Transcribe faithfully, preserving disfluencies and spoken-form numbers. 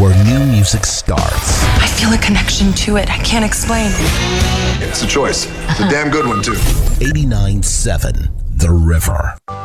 where new music starts. I feel a connection to it. I can't explain. It's a choice. It's a damn good one, too. eighty-nine seven The River.